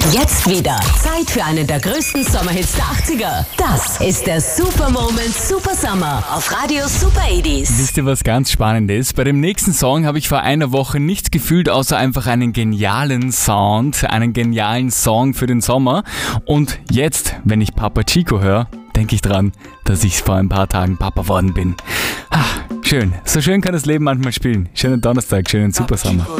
Jetzt wieder Zeit für einen der größten Sommerhits der 80er. Das ist der Super Moment Super Summer auf Radio Super 80s. Wisst ihr, was ganz Spannendes? Bei dem nächsten Song habe ich vor einer Woche nichts gefühlt, außer einfach einen genialen Sound, einen genialen Song für den Sommer. Und jetzt, wenn ich Papa Chico höre, denke ich dran, dass ich vor ein paar Tagen Papa worden bin. Schön. So schön kann das Leben manchmal spielen. Schönen Donnerstag, schönen Super Summer.